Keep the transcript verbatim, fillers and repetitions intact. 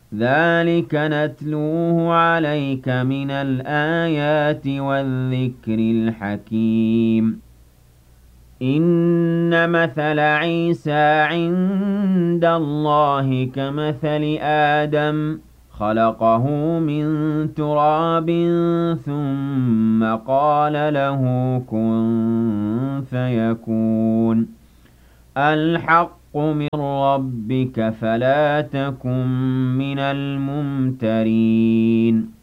ذَلِكَ نَتْلُوهُ عَلَيْكَ مِنَ الْآيَاتِ وَالذِّكْرِ الْحَكِيمِ إِنَّ مَثَلَ عِيسَىٰ عِندَ اللَّهِ كَمَثَلِ آدَمَ ۖ خَلَقَهُ مِن تُرَابٍ ثُمَّ قَالَ لَهُ كُن فَيَكُونُ الْحَقُّ مِن رَّبِّكَ فَلَا تَكُن مِّنَ الْمُمْتَرِينَ